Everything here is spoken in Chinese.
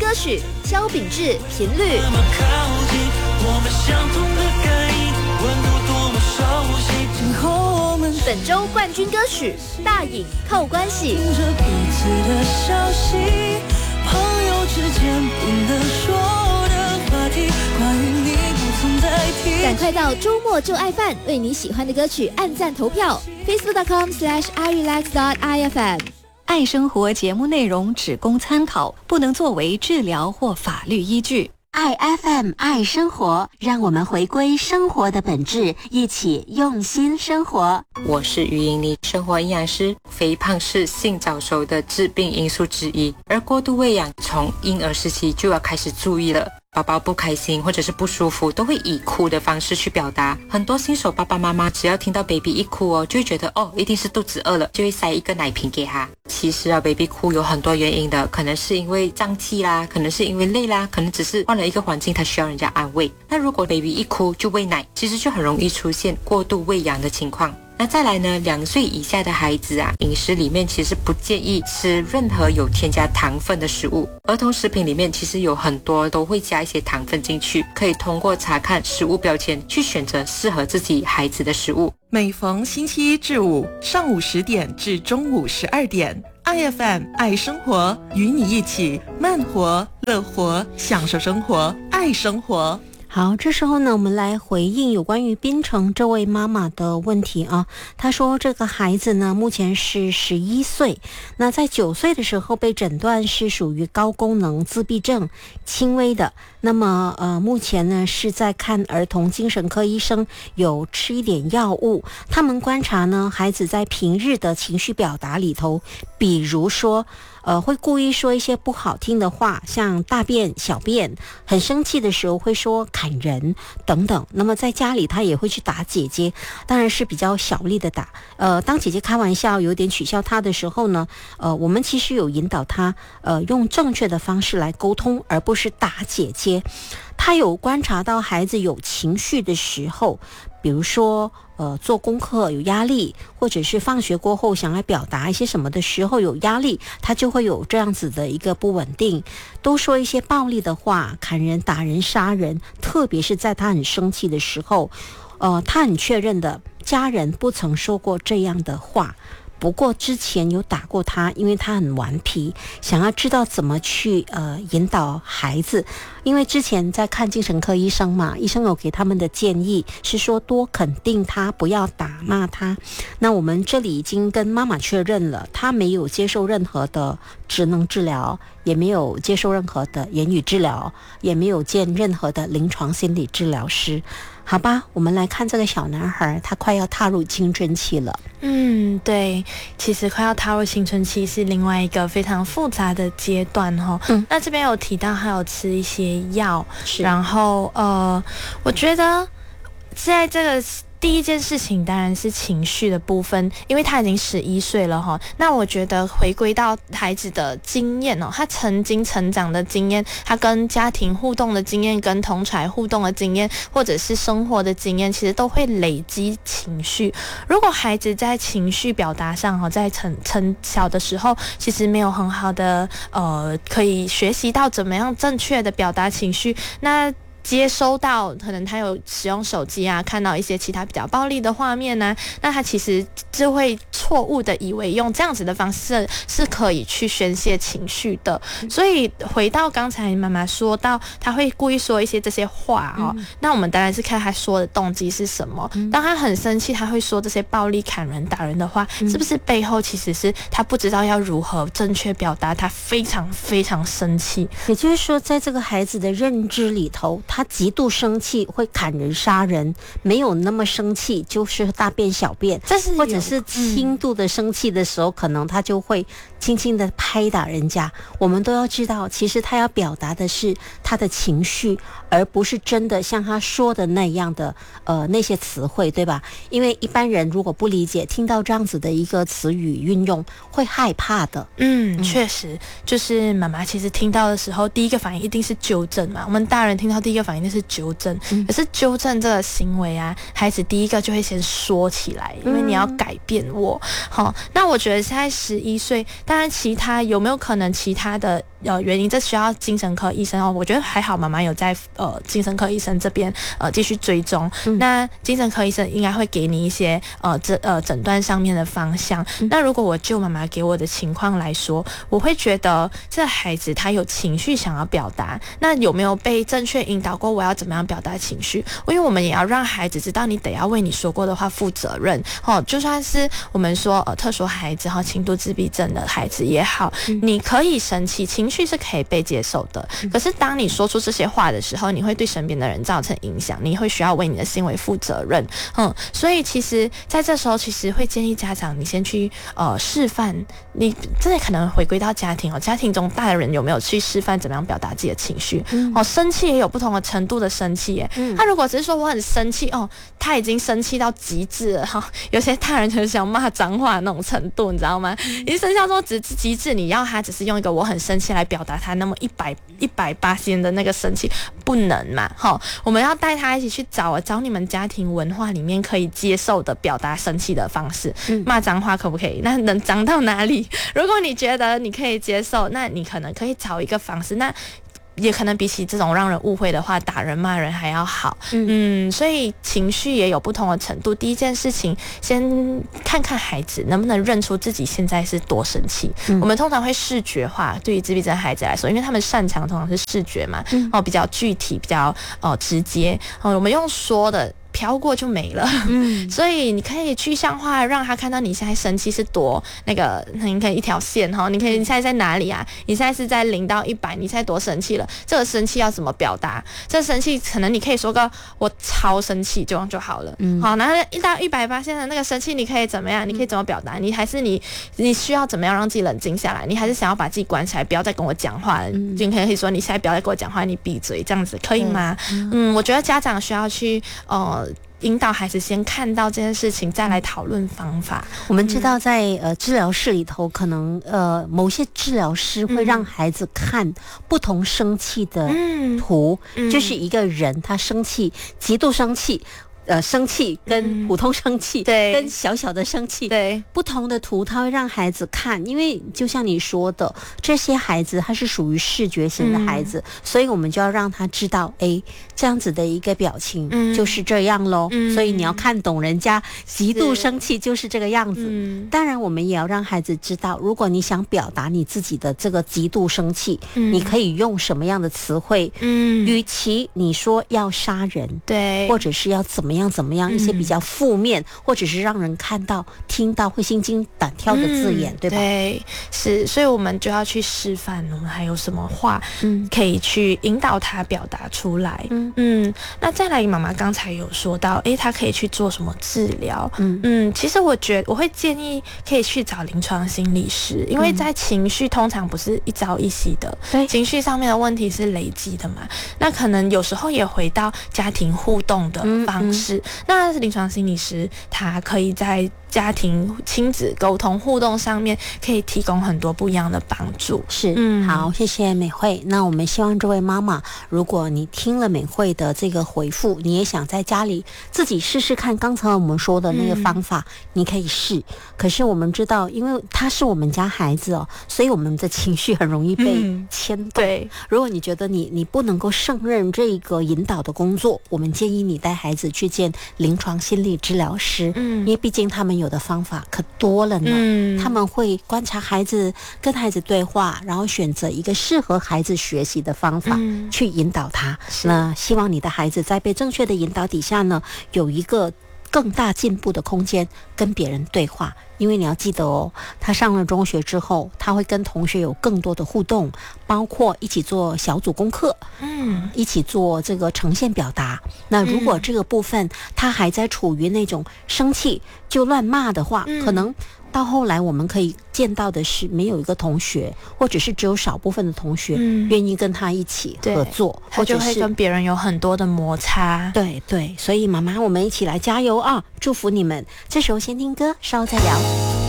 歌曲，萧秉治频率。 那么靠近，我们相同的感应，温度多么熟悉。今后我们本周冠军歌曲大颖靠关系。 听着彼此的消息，朋友之间不能说的话题，关于你不曾再提。 赶快到周末就爱饭，为你喜欢的歌曲按赞投票 facebook.com/irelax.ifm。 爱生活节目内容只供参考，不能作为治疗或法律依据。 爱 FM 爱生活，让我们回归生活的本质，一起用心生活。 我是于莹妮，生活营养师。肥胖是性早熟的致病因素之一，而过度喂养从婴儿时期就要开始注意了。宝宝不开心或者是不舒服，都会以哭的方式去表达。很多新手爸爸妈妈只要听到 baby 一哭就会觉得一定是肚子饿了，就会塞一个奶瓶给他。其实baby 哭有很多原因的，可能是因为胀气啦，可能是因为累啦，可能只是换了一个环境，他需要人家安慰。那如果 baby 一哭就喂奶，其实就很容易出现过度喂养的情况。那再来呢，2岁以下的孩子饮食里面其实不建议吃任何有添加糖分的食物。儿童食品里面其实有很多都会加一些糖分进去，可以通过查看食物标签去选择适合自己孩子的食物。 每逢星期1至5上午10点至中午12点，IFM 爱生活，与你一起慢活、乐活，享受生活，爱生活。 好，这时候呢，我们来回应有关于槟城这位妈妈的问题啊。她说这个孩子呢，目前是11岁，那在9岁的时候被诊断是属于高功能自闭症，轻微的。那么目前呢是在看儿童精神科医生，有吃一点药物。他们观察呢，孩子在平日的情绪表达里头，比如说会故意说一些不好听的话，像大便、小便，很生气的时候会说砍人等等。那么在家里他也会去打姐姐，当然是比较小力的打。当姐姐开玩笑有点取笑他的时候呢，我们其实有引导他用正确的方式来沟通，而不是打姐姐。他有观察到孩子有情绪的时候，比如说做功课有压力，或者是放学过后想要表达一些什么的时候有压力，他就会有这样子的一个不稳定，都说一些暴力的话，砍人、打人、杀人，特别是在他很生气的时候，他很确认的，家人不曾说过这样的话。不过之前有打过他，因为他很顽皮，想要知道怎么去引导孩子。因为之前在看精神科医生嘛，医生有给他们的建议是说多肯定他，不要打骂他。那我们这里已经跟妈妈确认了，他没有接受任何的职能治疗，也没有接受任何的言语治疗，也没有见任何的临床心理治疗师。好吧，我们来看这个小男孩，他快要踏入青春期了。 对，其实快要踏入青春期是另外一个非常复杂的阶段那这边有提到还有吃一些药，然后我觉得在这个第一件事情当然是情绪的部分，因为他已经11岁了那我觉得回归到孩子的经验他曾经成长的经验，他跟家庭互动的经验，跟同侪互动的经验，或者是生活的经验，其实都会累积情绪。如果孩子在情绪表达上在成小的时候，其实没有很好的可以学习到怎么样正确的表达情绪，那接收到可能他有使用手机看到一些其他比较暴力的画面那他其实就会错误的以为用这样子的方式是可以去宣泄情绪的。所以回到刚才妈妈说到他会故意说一些这些话那我们当然是看他说的动机是什么。当他很生气，他会说这些暴力、砍人、打人的话，是不是背后其实是他不知道要如何正确表达，他非常非常生气。 也就是说，在这个孩子的认知里头，他极度生气会砍人杀人，没有那么生气就是大便小便，或者是轻度的生气的时候，可能他就会轻轻的拍打人家。我们都要知道，其实他要表达的是他的情绪，而不是真的像他说的那样的那些词汇，对吧？因为一般人如果不理解，听到这样子的一个词语运用，会害怕的。 确实，就是妈妈其实听到的时候，第一个反应一定是纠正嘛。我们大人听到第一个反应就是纠正，可是纠正这个行为孩子第一个就会先说起来，因为你要改变我。那我觉得现在11岁，当然其他有没有可能其他的原因，这需要精神科医生哦。我觉得还好，妈妈有在精神科医生这边继续追踪。那精神科医生应该会给你一些诊断上面的方向。那如果我就妈妈给我的情况来说，我会觉得这孩子他有情绪想要表达，那有没有被正确引导过我要怎么样表达情绪？因为我们也要让孩子知道，你得要为你说过的话负责任。就算是我们说特殊孩子轻度自闭症的孩子也好，你可以生气，情绪是可以被接受的。可是当你说出这些话的时候，你会对身边的人造成影响，你会需要为你的行为负责任。所以其实在这时候，其实会建议家长你先去示范，你这可能回归到家庭家庭中大人有没有去示范怎么样表达自己的情绪？生气也有不同的程度的生气耶。他如果只是说我很生气他已经生气到极致了有些大人就是想骂脏话的那种程度，你知道吗？已经生气到说极致，你要他只是用一个我很生气来表达他那么180%的那个生气，不能嘛。我们要带他一起去找你们家庭文化里面可以接受的表达生气的方式。骂脏话可不可以？那能脏到哪里？如果你觉得你可以接受，那你可能可以找一个方式，那也可能比起这种让人误会的话，打人骂人还要好。所以情绪也有不同的程度。第一件事情，先看看孩子能不能认出自己现在是多生气。我们通常会视觉化，对于自闭症孩子来说，因为他们擅长通常是视觉嘛，比较具体，比较直接。我们用说的飘过就没了。所以你可以具象化，让他看到你现在生气是多你可以一条线你可以你现在在哪里啊？你现在是在0到100，你现在多生气了？这个生气要怎么表达？这个生气可能你可以说个我超生气这样就好了。好，然后1到180的那个生气你可以怎么样？你可以怎么表达？你还是你需要怎么样让自己冷静下来？你还是想要把自己关起来，不要再跟我讲话了？就可以说你现在不要再跟我讲话，你闭嘴，这样子可以吗？我觉得家长需要去引导孩子先看到这件事情，再来讨论方法。 我们知道在治疗室里头，可能某些治疗师会让孩子看不同生气的图，就是一个人他生气，极度生气。生气跟普通生气， 对， 跟小小的生气， 对， 不同的图他会让孩子看，因为就像你说的，这些孩子他是属于视觉型的孩子，所以我们就要让他知道，这样子的一个表情就是这样咯。所以你要看懂人家极度生气就是这个样子。当然我们也要让孩子知道，如果你想表达你自己的这个极度生气，你可以用什么样的词汇。与其你说要杀人， 对， 或者是要怎么样一些比较负面，或者是让人看到听到会心惊胆跳的字眼，对吧？ 对，是，所以我们就要去示范我们还有什么话可以去引导他表达出来。那再来，妈妈刚才有说到他可以去做什么治疗。其实我会建议可以去找临床心理师，因为在情绪通常不是一朝一夕的，情绪上面的问题是累积的嘛，那可能有时候也回到家庭互动的方式。那临床心理师他可以在家庭亲子沟通互动上面可以提供很多不一样的帮助。 是，好，谢谢美惠。那我们希望这位妈妈，如果你听了美惠的这个回复，你也想在家里自己试试看刚才我们说的那个方法，你可以试。可是我们知道，因为他是我们家孩子所以我们的情绪很容易被牵动。 对， 如果你觉得你不能够胜任这个引导的工作，我们建议你带孩子去见临床心理治疗师。因为毕竟他们有的方法可多了呢。他们会观察孩子，跟孩子对话，然后选择一个适合孩子学习的方法去引导他。那希望你的孩子在被正确的引导底下呢，有一个更大进步的空间跟别人对话。因为你要记得他上了中学之后，他会跟同学有更多的互动，包括一起做小组功课，一起做这个呈现表达。那如果这个部分他还在处于那种生气就乱骂的话，可能到后来我们可以见到的是，没有一个同学，或者是只有少部分的同学愿意跟他一起合作， 他就会跟别人有很多的摩擦。 对对，所以妈妈，我们一起来加油啊！祝福你们。这时候先听歌，稍后再聊。